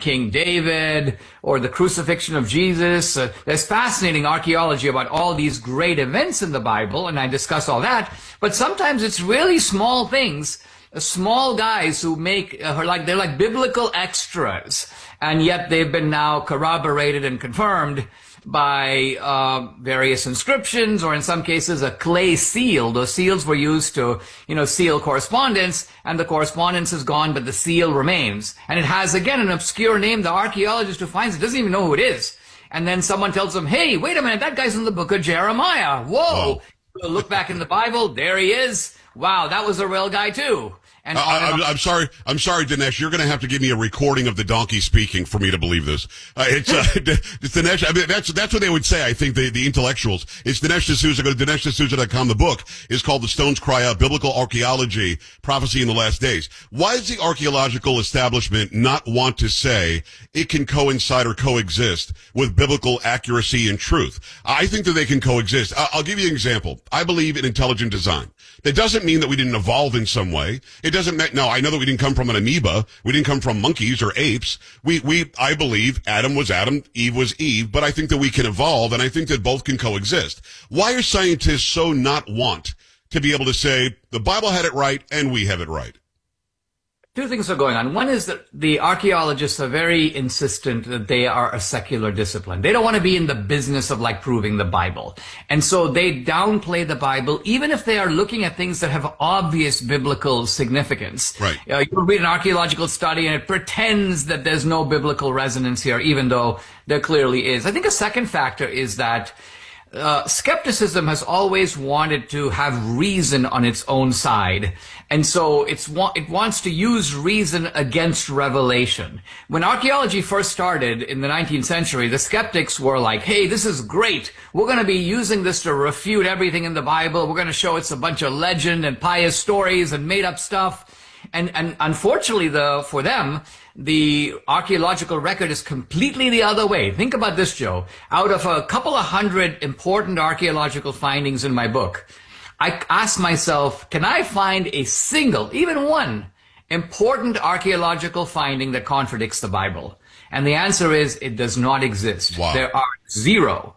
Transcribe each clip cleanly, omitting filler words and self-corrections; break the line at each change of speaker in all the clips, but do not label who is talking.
King David or the crucifixion of Jesus. There's fascinating archaeology about all these great events in the Bible, and I discuss all that. But sometimes it's really small things, small guys who make, they're like biblical extras, and yet they've been now corroborated and confirmed by various inscriptions, or in some cases a clay seal. Those seals were used to, seal correspondence, and the correspondence is gone, but the seal remains. And it has, again, an obscure name. The archaeologist who finds it doesn't even know who it is. And then someone tells him, hey, wait a minute, that guy's in the book of Jeremiah. Whoa! Look back in the Bible, there he is. Wow, that was a real guy too. And
I'm sorry, Dinesh. You're going to have to give me a recording of the donkey speaking for me to believe this. It's Dinesh. I mean, that's what they would say. I think the intellectuals. It's Dinesh D'Souza. Go to DineshD'Souza.com. The book is called "The Stones Cry Out: Biblical Archaeology, Prophecy in the Last Days." Why does the archaeological establishment not want to say it can coincide or coexist with biblical accuracy and truth? I think that they can coexist. I'll give you an example. I believe in intelligent design. That doesn't mean that we didn't evolve in some way. It doesn't mean, no, I know that we didn't come from an amoeba. We didn't come from monkeys or apes. I believe Adam was Adam, Eve was Eve, but I think that we can evolve, and I think that both can coexist. Why are scientists so not want to be able to say the Bible had it right and we have it right?
Two things are going on. One is that the archaeologists are very insistent that they are a secular discipline. They don't want to be in the business of proving the Bible. And so they downplay the Bible, even if they are looking at things that have obvious biblical significance.
Right.
You read an archaeological study and it pretends that there's no biblical resonance here, even though there clearly is. I think a second factor is that skepticism has always wanted to have reason on its own side. And so it wants to use reason against revelation. When archaeology first started in the 19th century, the skeptics were like, hey, this is great. We're going to be using this to refute everything in the Bible. We're going to show it's a bunch of legend and pious stories and made up stuff. And unfortunately, for them, the archaeological record is completely the other way. Think about this, Joe. Out of a couple of hundred important archaeological findings in my book, I asked myself, can I find a single, even one, important archaeological finding that contradicts the Bible? And the answer is, it does not exist.
Wow.
There are zero.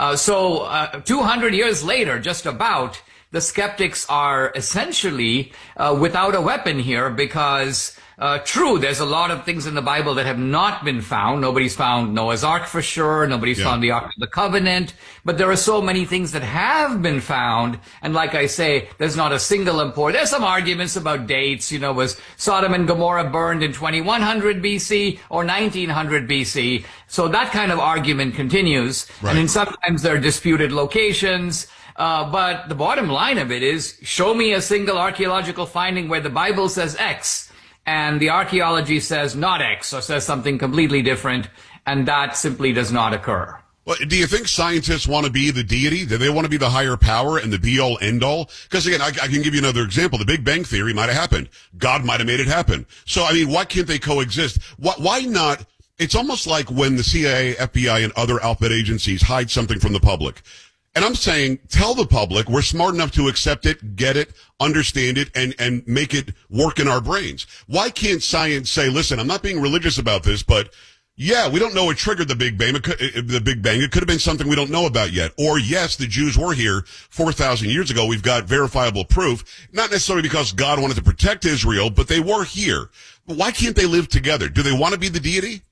So 200 years later, just about, the skeptics are essentially without a weapon here because, true, there's a lot of things in the Bible that have not been found. Nobody's found Noah's Ark for sure. Nobody's found the Ark of the Covenant. But there are so many things that have been found. And like I say, there's not a single important. There's some arguments about dates. Was Sodom and Gomorrah burned in 2100 BC or 1900 BC? So that kind of argument continues.
Right.
And then sometimes there are disputed locations. But the bottom line of it is, show me a single archaeological finding where the Bible says X and the archaeology says not X or says something completely different, and that simply does not occur.
Well, do you think scientists want to be the deity? Do they want to be the higher power and the be-all, end-all? Because again, I can give you another example. The Big Bang Theory might have happened. God might have made it happen. So, I mean, why can't they coexist? Why not? It's almost like when the CIA, FBI, and other alphabet agencies hide something from the public. And I'm saying, tell the public we're smart enough to accept it, get it, understand it, and make it work in our brains. Why can't science say, listen, I'm not being religious about this, but yeah, we don't know what triggered the Big Bang. It could have been something we don't know about yet. Or yes, the Jews were here 4,000 years ago. We've got verifiable proof, not necessarily because God wanted to protect Israel, but they were here. Why can't they live together? Do they want to be the deity?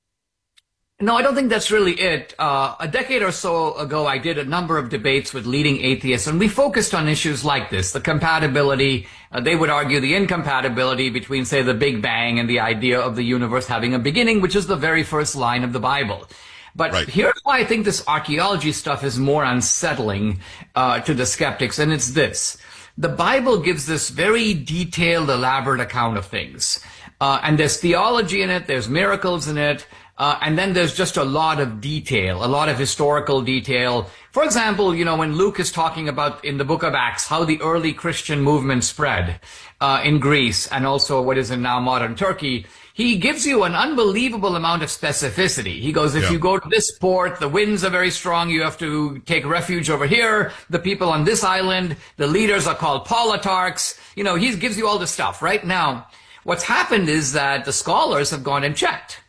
No, I don't think that's really it. A decade or so ago, I did a number of debates with leading atheists, and we focused on issues like this, the compatibility, they would argue the incompatibility between, say, the Big Bang and the idea of the universe having a beginning, which is the very first line of the Bible. But Here's why I think this archaeology stuff is more unsettling to the skeptics, and it's this. The Bible gives this very detailed, elaborate account of things. And there's theology in it, there's miracles in it, and then there's just a lot of detail, a lot of historical detail. For example, when Luke is talking about in the book of Acts how the early Christian movement spread in Greece and also what is in now modern Turkey, he gives you an unbelievable amount of specificity. He goes, if you go to this port, the winds are very strong, you have to take refuge over here. The people on this island, the leaders are called politarchs. He gives you all this stuff. Right now, what's happened is that the scholars have gone and checked.